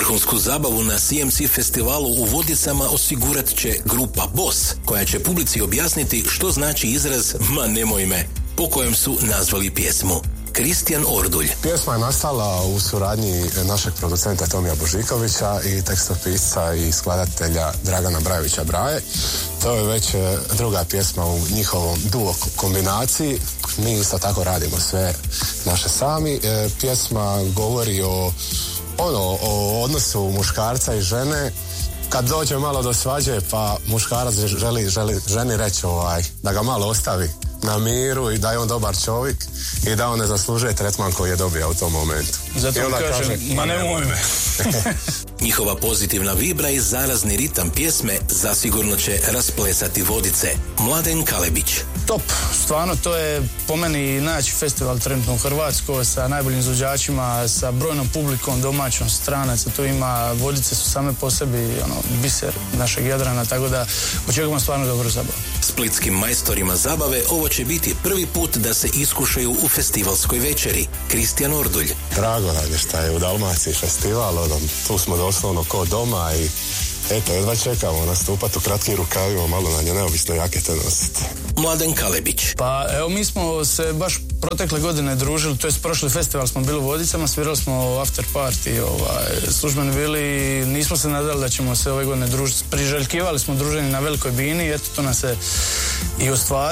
Vrhunsku zabavu na CMC festivalu u Vodicama osigurat će grupa Boss, koja će publici objasniti što znači izraz "ma nemoj me", po kojem su nazvali pjesmu. Kristijan Ordulj. Pjesma je nastala u suradnji našeg producenta Tomija Božikovića i tekstopisca i skladatelja Dragana Brajevića Braje. To je već druga pjesma u njihovom duo kombinaciji. Mi isto tako radimo sve naše sami. Pjesma govori o odnosu muškarca i žene. Kad dođe malo do svađe, pa muškarac želi ženi reći da ga malo ostavi na miru i da je on dobar čovjek i da on ne zaslužuje tretman koji je dobio u tom momentu. Zato kaže, ma nemoj me. Njihova pozitivna vibra i zarazni ritam pjesme zasigurno će rasplesati Vodice. Mladen Kalebić. Top, stvarno to je po meni najjači festival trenutno u Hrvatskoj sa najboljim izvođačima, sa brojnom publikom, domaćom, stranaca, tu ima, Vodice su same po sebi biser našeg Jadrana, tako da očekujemo stvarno dobru zabavu. Splitskim majstorima zabave ovo će biti prvi put da se iskušaju u festivalskoj večeri. Kristijan Ordulj. Drago nam je šta je u Dalmaciji festival, tu smo doslovno ko doma i eto, jedva čekamo nastupati u kratkim rukavima, malo na nje neovisno jakete nositi. Mladen Kalebić. Pa evo, mi smo se baš protekle godine družili, to jest prošli festival smo bili u Vodicama, svirali smo after party, službeni bili, nismo se nadali da ćemo se ove godine družiti, priželjkivali smo druženje na Velikoj Bini, eto to nas se i ostvarilo.